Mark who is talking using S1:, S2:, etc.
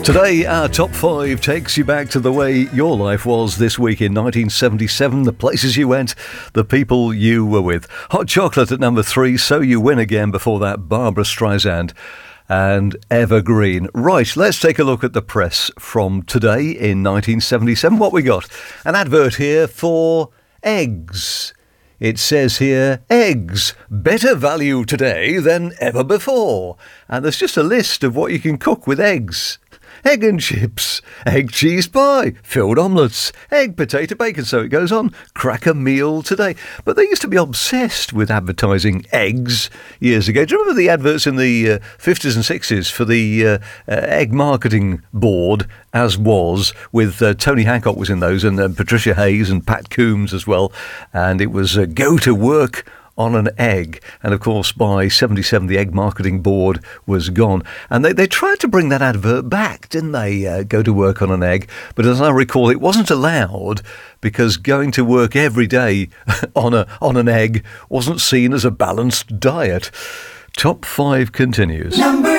S1: Today, our top 5 takes you back to the way your life was this week in 1977, the places you went, the people you were with. Hot Chocolate at number 3, So You Win Again, before that, Barbara Streisand and Evergreen. Right, let's take a look at the press from today in 1977. What we got? An advert here for eggs. It says here, eggs, better value today than ever before. And there's just a list of what you can cook with eggs. Egg and chips, egg cheese pie, filled omelettes, egg potato bacon, so it goes on, cracker meal today. But they used to be obsessed with advertising eggs years ago. Do you remember the adverts in the 50s and 60s for the egg marketing board, as was, with Tony Hancock was in those, and Patricia Hayes and Pat Coombs as well. And it was go to work on an egg. And of course, by 77, the egg marketing board was gone. And they tried to bring that advert back, didn't they? Go to work on an egg. But as I recall, it wasn't allowed because going to work every day on an egg wasn't seen as a balanced diet. Top 5 continues.